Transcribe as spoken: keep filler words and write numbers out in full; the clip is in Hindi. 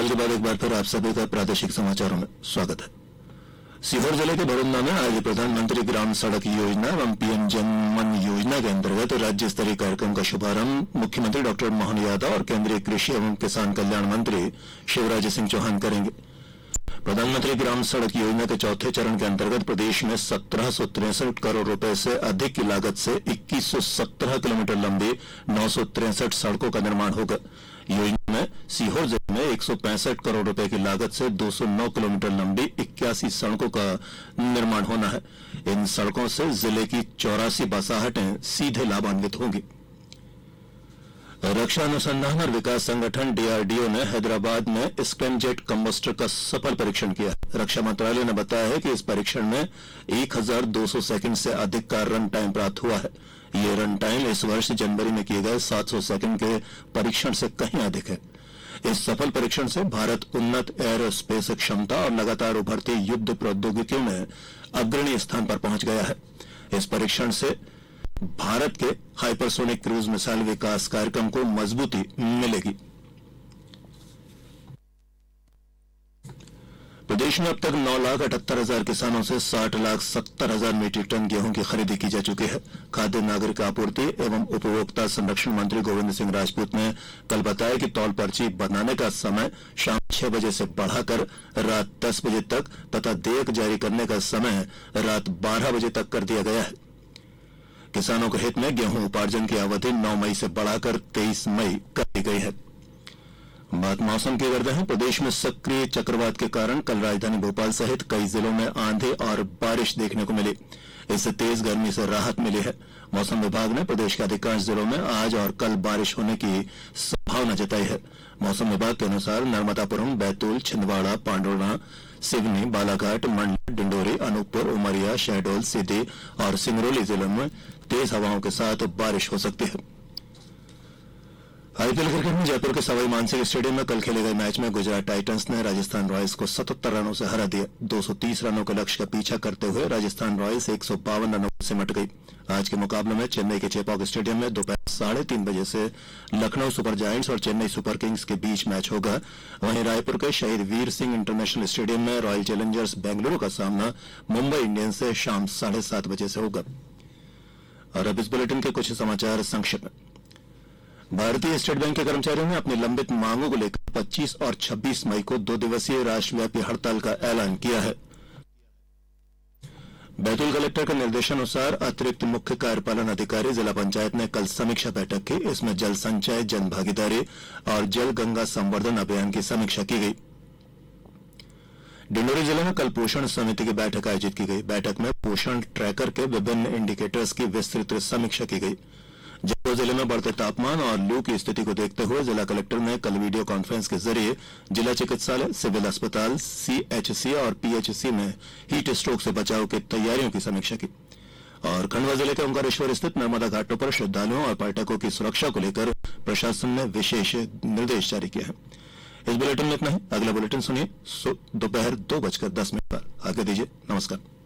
के बाद एक बार फिर आप सभी का प्रादेशिक समाचारों में स्वागत है। सीहोर जिले के भरुन्ना में आज प्रधानमंत्री ग्राम सड़क योजना एवं पीएम जन मन योजना के अंतर्गत राज्य स्तरीय कार्यक्रम का शुभारंभ मुख्यमंत्री डॉक्टर मोहन यादव और केंद्रीय कृषि एवं किसान कल्याण मंत्री शिवराज सिंह चौहान करेंगे। प्रधानमंत्री ग्राम सड़क योजना के चौथे चरण के अंतर्गत प्रदेश में सत्रह सौ तिरसठ करोड़ रुपए से अधिक की लागत से इक्कीस सौ सत्रह किलोमीटर लंबी नौ सौ तिरसठ सड़कों का निर्माण होगा। योजना में सीहोर जिले में एक सौ पैंसठ करोड़ रुपए की लागत से दो सौ नौ किलोमीटर लंबी इक्यासी सड़कों का निर्माण होना है। इन सड़कों से जिले की चौरासी बसाहटें सीधे लाभान्वित होंगी। रक्षा अनुसंधान और विकास संगठन डीआरडीओ ने हैदराबाद में स्क्रैमजेट कम्बस्टर का सफल परीक्षण किया। रक्षा मंत्रालय ने बताया है कि इस परीक्षण में एक हज़ार दो सौ सेकंड से अधिक का रन टाइम प्राप्त हुआ है। ये रन टाइम इस वर्ष जनवरी में किए गए सात सौ सेकंड के परीक्षण से कहीं अधिक है। इस सफल परीक्षण से भारत उन्नत एरोस्पेस क्षमता और लगातार उभरती युद्ध प्रौद्योगिकियों में अग्रणी स्थान पर पहुंच गया है। इस परीक्षण से भारत के हाइपरसोनिक क्रूज मिसाइल विकास कार्यक्रम को मजबूती मिलेगी। प्रदेश में अब तक नौ लाख अठहत्तर हजार किसानों से साठ लाख सत्तर हजार मीट्रिक टन गेहूं की खरीदी की जा चुकी है। खाद्य नागरिक आपूर्ति एवं उपभोक्ता संरक्षण मंत्री गोविंद सिंह राजपूत ने कल बताया कि तौल पर्ची बनाने का समय शाम छह बजे से बढ़ाकर रात दस बजे तक तथा देयक जारी करने का समय रात बारह बजे तक कर दिया गया है। किसानों के हित में गेहूं उपार्जन की अवधि नौ मई से बढ़ाकर तेईस मई कर दी गई है। बात मौसम की करते हैं। प्रदेश में सक्रिय चक्रवात के कारण कल राजधानी भोपाल सहित कई जिलों में आंधी और बारिश देखने को मिली। इससे तेज गर्मी से राहत मिली है। मौसम विभाग ने प्रदेश के अधिकांश जिलों में आज और कल बारिश होने की संभावना जताई है। मौसम विभाग के अनुसार नर्मदापुरम, बैतूल, छिंदवाड़ा, पांडुर्णा, सिवनी, बालाघाट, मंडला, डिंडोरी, अनूपपुर, उमरिया, शहडोल, सीधी और सिंगरौली जिलों में तेज हवाओं के साथ बारिश हो सकती है। आईपीएल क्रिकेट में जयपुर के सवाई मानसिंह स्टेडियम में कल खेले गए मैच में गुजरात टाइटंस ने राजस्थान रॉयल्स को सतहत्तर रनों से हरा दिया। दो सौ तीस रनों के लक्ष्य का पीछा करते हुए राजस्थान रॉयल्स एक सौ बावन रनों से सिमट गई। आज के मुकाबले में चेन्नई के चेपॉक स्टेडियम में दोपहर साढ़े तीन बजे से लखनऊ सुपर जायंट्स और चेन्नई सुपर किंग्स के बीच मैच होगा। वहीं रायपुर के शहीद वीर सिंह इंटरनेशनल स्टेडियम में रॉयल चैलेंजर्स बेंगलुरु का सामना मुंबई इंडियंस से शाम साढ़े सात बजे से होगा। और अब इस बुलेटिन के कुछ समाचार संक्षिप्त में। भारतीय स्टेट बैंक के कर्मचारियों ने अपनी लंबित मांगों को लेकर पच्चीस और छब्बीस मई को दो दिवसीय राष्ट्रव्यापी हड़ताल का ऐलान किया है। बैतूल कलेक्टर के निर्देशानुसार अतिरिक्त मुख्य कार्यपालन अधिकारी जिला पंचायत ने कल समीक्षा बैठक की। इसमें जल संचय, जन भागीदारी और जल गंगा संवर्धन अभियान की समीक्षा की गई। डिंडोरी जिले में कल पोषण समिति की बैठक आयोजित की गई। बैठक में पोषण ट्रैकर के विभिन्न इंडिकेटर्स की विस्तृत समीक्षा की गई। जयपुर जिले में बढ़ते तापमान और लू की स्थिति को देखते हुए जिला कलेक्टर ने कल वीडियो कॉन्फ्रेंस के जरिए जिला चिकित्सालय, सिविल अस्पताल, सीएचसी और पीएचसी में हीट स्ट्रोक से बचाव की तैयारियों की समीक्षा की। और खंडवा जिले के ओंकारेश्वर स्थित नर्मदा घाटों पर श्रद्धालुओं और पर्यटकों की सुरक्षा को लेकर प्रशासन ने विशेष निर्देश जारी किए हैं। इस बुलेटिन में इतना ही। अगला बुलेटिन सुनिए दोपहर दो बजकर दस मिनट पर। आगे दीजिए। नमस्कार।